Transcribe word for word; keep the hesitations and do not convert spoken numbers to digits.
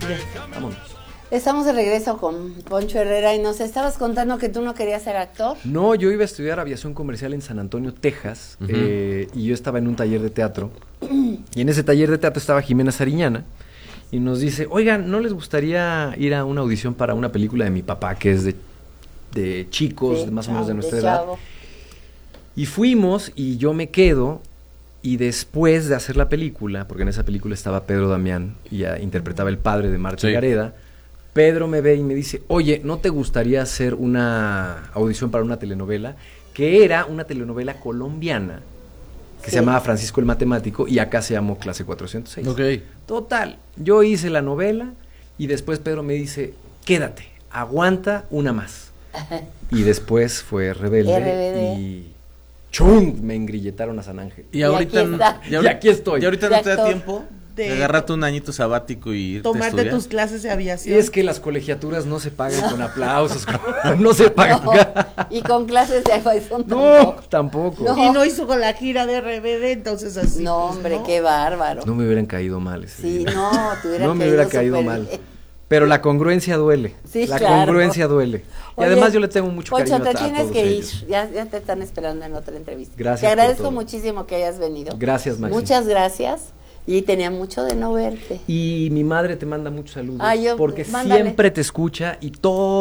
Venga, vámonos. Estamos de regreso con Poncho Herrera y nos estabas contando que tú no querías ser actor. No, yo iba a estudiar aviación comercial en San Antonio, Texas, uh-huh. eh, y yo estaba en un taller de teatro, y en ese taller de teatro estaba Jimena Sariñana, y nos dice, oigan, ¿no les gustaría ir a una audición para una película de mi papá, que es de, de chicos, Sí, de más o chavo, menos de nuestra de edad? chavo. Y fuimos, y yo me quedo, y después de hacer la película, porque en esa película estaba Pedro Damián, y uh, interpretaba el padre de Marta sí. Gareda, Pedro me ve y me dice, oye, ¿no te gustaría hacer una audición para una telenovela? Que era una telenovela colombiana, que sí. se llamaba Francisco el Matemático, y acá se llamó Clase cuatrocientos seis. Ok. Total, yo hice la novela, y después Pedro me dice, quédate, aguanta una más. Y después fue Rebelde, R B D. y ¡chum! Me engrilletaron a San Ángel. Y ahorita, Y aquí, y ahorita, y aquí estoy. ¿Y ahorita De no te da actor. tiempo de, de agarrarte un añito sabático y irte tomarte a estudiar? tus clases de aviación. Y es que las colegiaturas no se pagan con aplausos, no se pagan. No, y con clases de iPhone No, tampoco. tampoco. No. Y no hizo con la gira de R B D, entonces así. No, pues, hombre, ¿no? qué bárbaro. No me hubieran caído mal ese Sí, día. no, te hubiera No me caído hubiera caído súper mal. bien. Pero la congruencia duele. Sí, la claro. congruencia duele. Y Oye, además yo le tengo mucho Poncho, cariño a, te a tienes todos que ellos. ir. Ya, ya te están esperando en otra entrevista. Gracias Te por agradezco todo. muchísimo que hayas venido. Gracias, Maxi. Muchas gracias. Y tenía mucho de no verte. Y mi madre te manda muchos saludos. Ah, yo- porque mándale. siempre te escucha y todo